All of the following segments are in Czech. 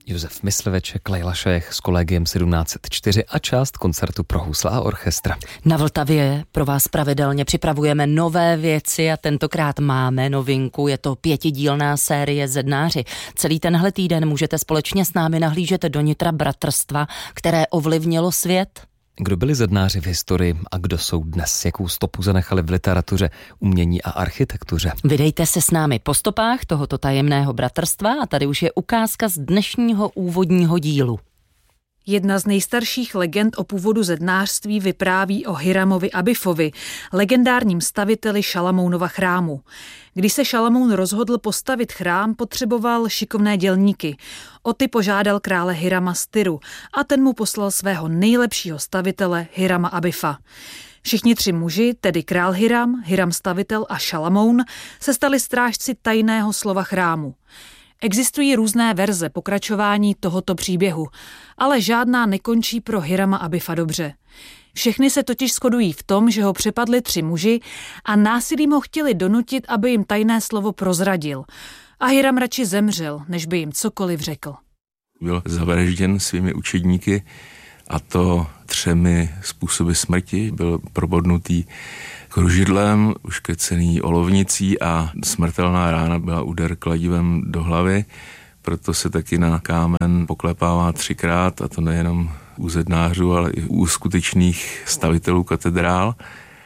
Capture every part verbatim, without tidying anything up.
Josef Mysliveček, Lejla Šajech s kolegiem sedmnáct set čtyři a část koncertu pro housle a orchestra. Na Vltavě pro vás pravidelně připravujeme nové věci a tentokrát máme novinku. Je to pětidílná série Zednáři. Celý tenhle týden můžete společně s námi nahlížet do nitra bratrstva, které ovlivnilo svět. Kdo byli zednáři v historii a kdo jsou dnes? Jakou stopu zanechali v literatuře, umění a architektuře? Vydejte se s námi po stopách tohoto tajemného bratrstva a tady už je ukázka z dnešního úvodního dílu. Jedna z nejstarších legend o původu zednářství vypráví o Hiramovi Abifovi, legendárním staviteli Šalamounova chrámu. Když se Šalamoun rozhodl postavit chrám, potřeboval šikovné dělníky. O ty požádal krále Hirama z Tyru a ten mu poslal svého nejlepšího stavitele Hirama Abifa. Všichni tři muži, tedy král Hiram, Hiram stavitel a Šalamoun, se stali strážci tajného slova chrámu. Existují různé verze pokračování tohoto příběhu, ale žádná nekončí pro Hirama Abifa dobře. Všechny se totiž shodují v tom, že ho přepadli tři muži a násilím ho chtěli donutit, aby jim tajné slovo prozradil. A Hiram radši zemřel, než by jim cokoliv řekl. Byl zavražděn svými učedníky, a to třemi způsoby smrti. Byl probodnutý kružidlem, uškrcený olovnicí a smrtelná rána byla úder kladivem do hlavy. Proto se taky na kámen poklepává třikrát, a to nejenom u zednářů, ale i u skutečných stavitelů katedrál.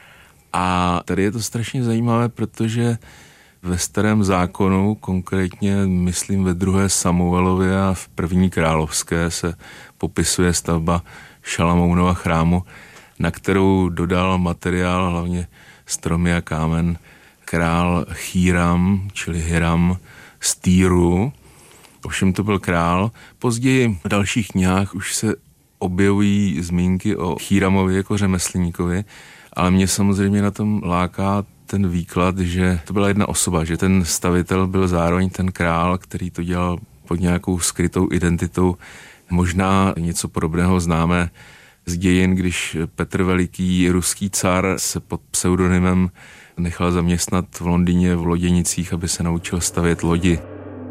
A tady je to strašně zajímavé, protože ve Starém zákonu, konkrétně myslím ve druhé Samuelově a v první královské, se popisuje stavba Šalamounova chrámu, na kterou dodal materiál, hlavně stromy a kámen, král Híram, čili Hiram z Týru. Ovšem to byl král. Později v dalších knihách už se objevují zmínky o Híramovi jako řemeslníkovi, ale mě samozřejmě na tom láká ten výklad, že to byla jedna osoba, že ten stavitel byl zároveň ten král, který to dělal pod nějakou skrytou identitou. Možná něco podobného známe z dějin, když Petr Veliký, ruský car, se pod pseudonymem nechal zaměstnat v Londýně v loděnicích, aby se naučil stavět lodi.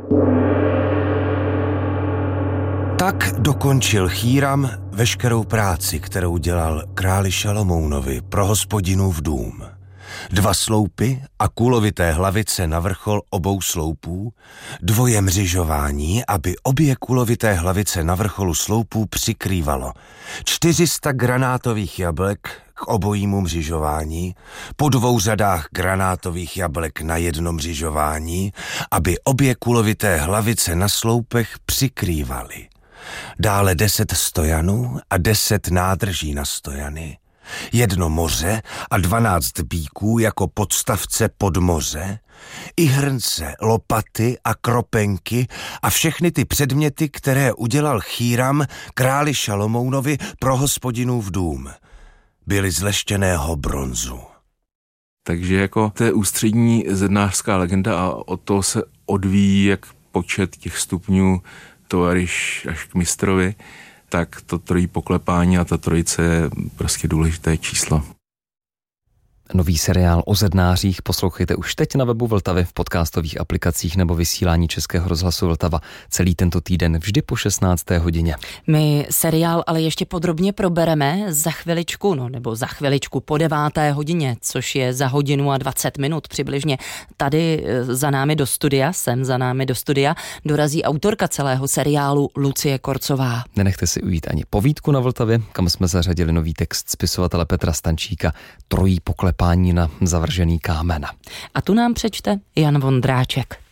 Tak dokončil Híram veškerou práci, kterou dělal králi Šalomounovi pro Hospodinův dům. Dva sloupy a kulovité hlavice na vrchol obou sloupů, dvoje mřižování, aby obě kulovité hlavice na vrcholu sloupů přikrývalo, čtyři sta granátových jablek k obojímu mřižování, po dvou řadách granátových jablek na jedno mřižování, aby obě kulovité hlavice na sloupech přikrývaly. Dále deset stojanů a deset nádrží na stojany, jedno moře a dvanáct bíků jako podstavce pod moře, i hrnce, lopaty a kropenky a všechny ty předměty, které udělal Híram králi Šalomounovi pro Hospodinův dům, byly z leštěného bronzu. Takže jako to je ústřední zednářská legenda a od toho se odvíjí jak počet těch stupňů tovariš až k mistrovi, tak to trojí poklepání a ta trojice je prostě důležité číslo. Nový seriál o zednářích poslouchejte už teď na webu Vltavy, v podcastových aplikacích nebo vysílání Českého rozhlasu Vltava celý tento týden vždy po šestnácté hodině. My seriál ale ještě podrobně probereme za chviličku, no nebo za chviličku po deváté hodině, což je za hodinu a dvacet minut přibližně. Tady za námi do studia, sem za námi do studia, dorazí autorka celého seriálu Lucie Korcová. Nenechte si ujít ani povídku na Vltavě, kam jsme zařadili nový text spisovatele Petra Stančíka Trojí poklepání na zavržený kámen. A tu nám přečte Jan Vondráček.